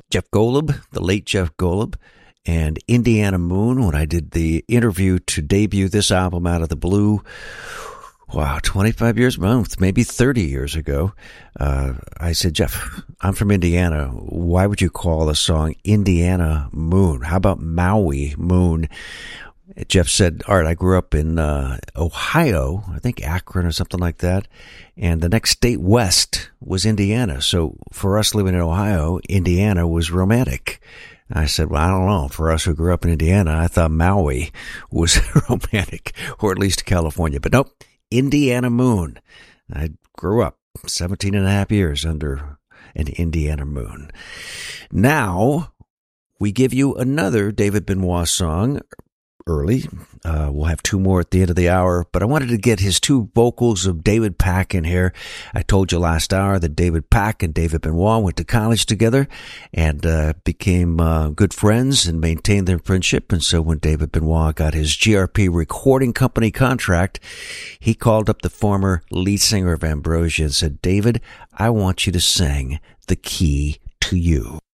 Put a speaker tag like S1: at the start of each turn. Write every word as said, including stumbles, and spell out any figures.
S1: Jeff Golub, the late Jeff Golub, and Indiana Moon when I did the interview to debut this album out of the blue. Wow, twenty-five years, well, maybe thirty years ago. Uh, I said, Jeff, I'm from Indiana. Why would you call the song Indiana Moon? How about Maui Moon? Jeff said, all right, I grew up in uh, Ohio, I think Akron or something like that. And the next state west was Indiana. So for us living in Ohio, Indiana was romantic. I said, well, I don't know. For us who grew up in Indiana, I thought Maui was romantic, or at least California. But nope. Indiana Moon. I grew up seventeen and a half years under an Indiana moon. Now, we give you another David Benoit song early. Uh, we'll have two more at the end of the hour, but I wanted to get his two vocals of David Pack in here. I told you last hour that David Pack and David Benoit went to college together and uh, became uh, good friends and maintained their friendship. And so when David Benoit got his G R P recording company contract, he called up the former lead singer of Ambrosia and said, David, I want you to sing The Key to You.